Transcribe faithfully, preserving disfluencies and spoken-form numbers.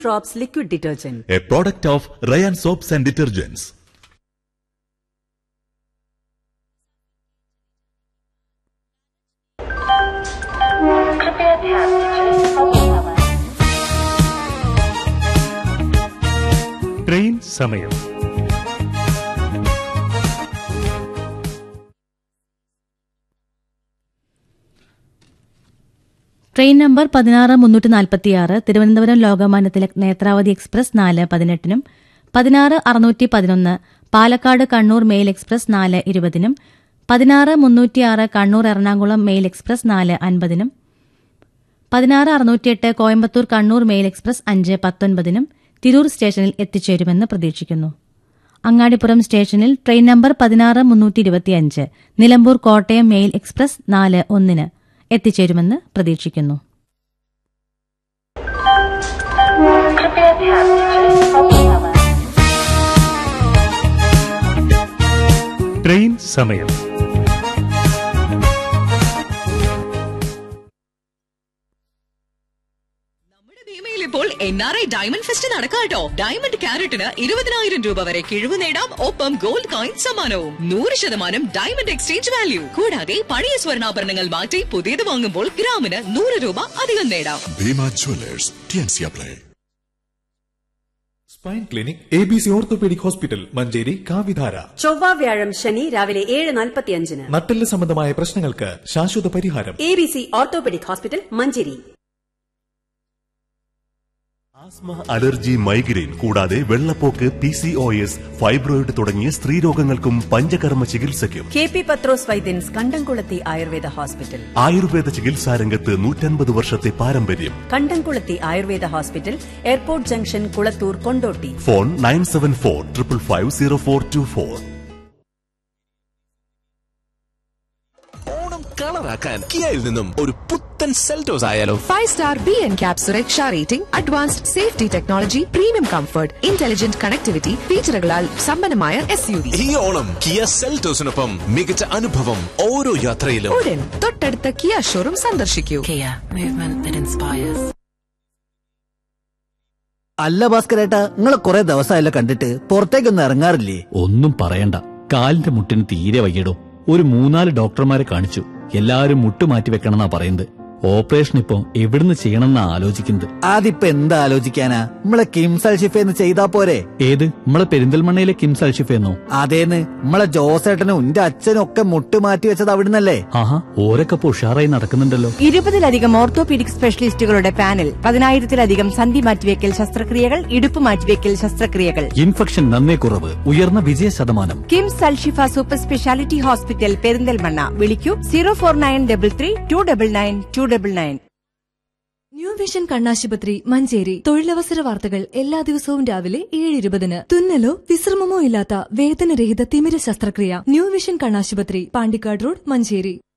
Drops liquid detergent. A product of Rayan soaps and detergents. Train സമയം. Train number പതിനാറ് മുന്നൂറ്റി നാൽപ്പത്തിയാറ് Thiruvananthapuram Lokmanya Tilak Netravati express നാല് പതിനെട്ടിനും പതിനാറ് അറുന്നൂറ്റി പതിനൊന്ന് പാലക്കാട് കണ്ണൂർ മെയിൽ എക്സ്പ്രസ് നാല് ഇരുപതിനും പതിനാറ് മുന്നൂറ്റിയാറ് കണ്ണൂർ എറണാകുളം മെയിൽ എക്സ്പ്രസ് നാല് അൻപതിനും പതിനാറ് അറുന്നൂറ്റിയെട്ട് കോയമ്പത്തൂർ കണ്ണൂർ മെയിൽ എക്സ്പ്രസ് അഞ്ച് പത്തൊൻപതിനും തിരൂർ സ്റ്റേഷനിൽ എത്തിച്ചേരുമെന്ന് പ്രതീക്ഷിക്കുന്നു. അങ്ങാടിപ്പുറം സ്റ്റേഷനിൽ ട്രെയിൻ നമ്പർ പതിനാറ് മുന്നൂറ്റി ഇരുപത്തിയഞ്ച് നിലമ്പൂർ കോട്ടയം മെയിൽ എക്സ്പ്രസ് നാല് ഒന്നിന് എത്തിച്ചേരുമെന്ന് പ്രതീക്ഷിക്കുന്നു. ട്രെയിൻ സമയം. ഇപ്പോൾ N R I diamond fest നടക്കാട്ടോ. Diamond ക്യാരറ്റിന് ഇരുപതിനായിരം രൂപ വരെ കിഴിവ് നേടാം. ഒപ്പം ഗോൾഡ് കോയിൻ സമ്മാനവും നൂറ് ശതമാനം ഡയമണ്ട് എക്സ്ചേഞ്ച് വാല്യൂ. കൂടാതെ പഴയ സ്വർണ്ണാഭരണങ്ങൾ മാറ്റി പുതിയത് വാങ്ങുമ്പോൾ ഗ്രാമിന് നൂറ് രൂപ അധികം നേടാം. Bhima Jewellers, T N C apply. Spine clinic A B C orthopaedic hospital Manjeri കാവിധാര. ചൊവ്വ വ്യാഴം ശനി രാവിലെ ഏഴ് നാൽപ്പത്തിയഞ്ചിന് നട്ടെല്ല് സംബന്ധമായ പ്രശ്നങ്ങൾക്ക് ശാശ്വത പരിഹാരം. A B C orthopaedic hospital Manjeri. Asthma, allergy, migraine കൂടാതെ വെള്ളപ്പോക്ക്, P C O S, fibroid തുടങ്ങിയ സ്ത്രീരോഗങ്ങൾക്കും പഞ്ചകർമ്മ ചികിത്സയ്ക്കും കെ പി പത്രോസ് വൈദ്യൻസ് കണ്ടംകുളത്തി ആയുർവേദ ഹോസ്പിറ്റൽ. ആയുർവേദ ചികിത്സാരംഗത്ത് നൂറ്റൻപത് വർഷത്തെ പാരമ്പര്യം. കണ്ടംകുളത്തി Ayurveda hospital, airport junction, Kulathur, Kondotty. Phone nine seven four triple five zero four to four. Onam കളറാക്കാൻ കിയയിൽ നിന്നും ഒരു പുത്തൻ സെൽറ്റോസ് ആയാലോ. Five star B N cap സുരക്ഷ rating, advanced safety technology, premium comfort, intelligent connectivity ഫീച്ചറുകളാൽ സമ്പന്നമായ എസ് യു വി. ഈ ഓണം കിയ സെൽറ്റോസിനൊപ്പം മികച്ച അനുഭവം ഓരോ യാത്രയിലും. ഉടൻ തൊട്ടടുത്ത കിയ ഷോറൂം സന്ദർശിക്കൂ. അല്ല ഭാസ്കരേട്ടാ, നിങ്ങളെ കുറെ ദിവസമായല്ലോ കണ്ടിട്ട്, പുറത്തേക്കൊന്നും ഇറങ്ങാറില്ലേ? ഒന്നും പറയണ്ട, കാലിന്റെ മുട്ടിന് തീരെ വയ്യടോ. ഒരു മൂന്നാല് ഡോക്ടർമാരെ കാണിച്ചു, എല്ലാരും മുട്ട് മാറ്റി വെക്കണമെന്നാ പറയുന്നത്. ഓപ്പറേഷൻ ഇപ്പൊ എവിടുന്ന് ചെയ്യണമെന്നാ ആലോചിക്കുന്നത്. അതിപ്പോ എന്താ ആലോചിക്കാനാ, നമ്മളെ കിംസ് അൽഷിഫേന്ന് ചെയ്താ പോരെ? ഏത്, നമ്മളെ പെരിന്തൽമണ്ണയിലെ കിംസ് അൽഷിഫേന്നോ? അതേന്ന്, നമ്മളെ ജോസേട്ടനും എന്റെ അച്ഛനും ഒക്കെ മുട്ട് മാറ്റി വെച്ചത് അവിടുന്നല്ലേ? ആഹാ, ഓരൊക്കെ ഉഷാറായി നടക്കുന്നുണ്ടല്ലോ. ഇരുപതിലധികം ഓർത്തോപീഡിക് സ്പെഷ്യലിസ്റ്റുകളുടെ പാനൽ, പതിനായിരത്തിലധികം സന്ധി മാറ്റിവെക്കൽ ശസ്ത്രക്രിയകൾ, ഇടുപ്പ് മാറ്റിവെക്കൽ ശസ്ത്രക്രിയകൾ. ഇൻഫെക്ഷൻ നന്നേ കുറവ്, ഉയർന്ന വിജയ ശതമാനം. KIMS Alshifa super speciality hospital Perinthalmanna. വിളിക്കൂ zero four nine double three to double nine to double nine. New vision കണ്ണാശുപത്രി മഞ്ചേരി. തൊഴിലവസര വാർത്തകൾ എല്ലാ ദിവസവും രാവിലെ ഏഴ് ഇരുപതിന്. തുന്നലോ വിശ്രമമോ ഇല്ലാത്ത വേദനരഹിത തിമിര ശസ്ത്രക്രിയ. ന്യൂ വിഷൻ കണ്ണാശുപത്രി, പാണ്ടിക്കാട് റോഡ്, മഞ്ചേരി.